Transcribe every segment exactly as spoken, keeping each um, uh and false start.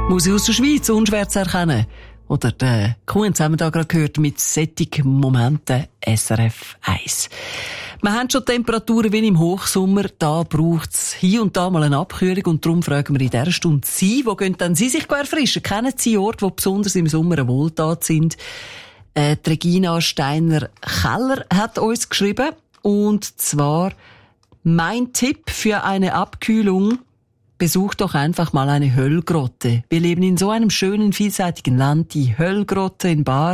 Musik aus der Schweiz, unschwer zu erkennen. Oder der Kunz haben wir da gerade gehört mit sättigen Momenten S R F eins. Wir haben schon Temperaturen wie im Hochsommer. Da braucht es hier und da mal eine Abkühlung. Und darum fragen wir in dieser Stunde Sie, wo gehen dann Sie sich erfrischen? Kennen Sie Orte, die besonders im Sommer eine Wohltat sind? Äh, die Regina Steiner-Keller hat uns geschrieben. Und zwar, mein Tipp für eine Abkühlung: Besuch doch einfach mal eine Höllgrotte. Wir leben in so einem schönen, vielseitigen Land, die Höllgrotte in Baar,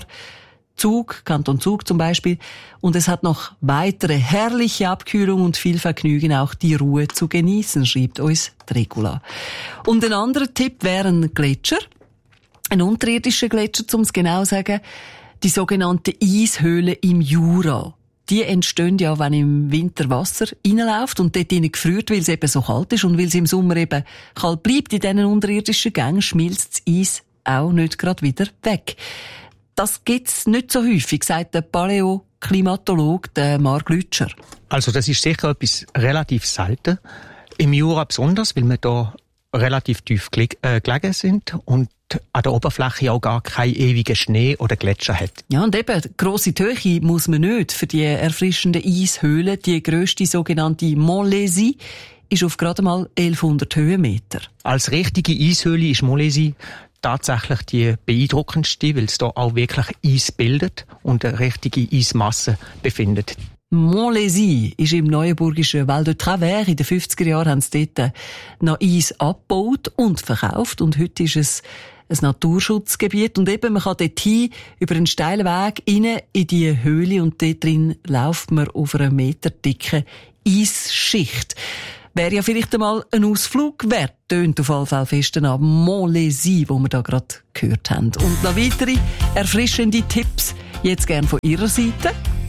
Zug, Kanton Zug zum Beispiel. Und es hat noch weitere herrliche Abkühlung und viel Vergnügen, auch die Ruhe zu genießen, schreibt uns Regula. Und ein anderer Tipp wäre ein Gletscher. Ein unterirdischer Gletscher, um es genau zu sagen. Die sogenannte Eishöhle im Jura. Die entstehen ja, wenn im Winter Wasser reinläuft und dort hinein gefriert, weil es eben so kalt ist und weil es im Sommer eben kalt bleibt. In diesen unterirdischen Gängen schmilzt das Eis auch nicht gerade wieder weg. Das gibt's nicht so häufig, sagt der Paläoklimatologe, der Marc Lütscher. Also das ist sicher etwas relativ selten. Im Jura besonders, weil wir da relativ tief geleg- äh, gelegen sind und an der Oberfläche auch gar keinen ewigen Schnee oder Gletscher hat. Ja, und eben, grosse Höhe muss man nicht für die erfrischenden Eishöhlen. Die grösste sogenannte Montlésie ist auf gerade mal elfhundert Höhenmeter. Als richtige Eishöhle ist Montlésie tatsächlich die beeindruckendste, weil es da auch wirklich Eis bildet und eine richtige Eismasse befindet. Montlésie ist im neuenburgischen Val de Travers. In den fünfziger Jahren haben sie dort noch Eis abgebaut und verkauft. Und heute ist es ein Naturschutzgebiet. Und eben, man kann dort hin, über einen steilen Weg, rein in die Höhle. Und dort drin läuft man auf einer meterdicken Eisschicht. Wäre ja vielleicht einmal ein Ausflug wert. Tönt auf alle Fälle fest an Montlésie, wo wir da gerade gehört haben. Und noch weitere erfrischende Tipps, jetzt gerne von Ihrer Seite.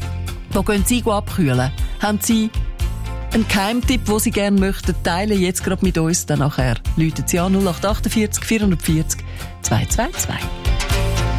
Wo gehen Sie abkühlen? Haben Sie einen Geheimtipp, den Sie gerne möchten teilen, jetzt gerade mit uns? Dann nachher läuten Sie an null acht acht vier vier vier null zwei zwei zwei.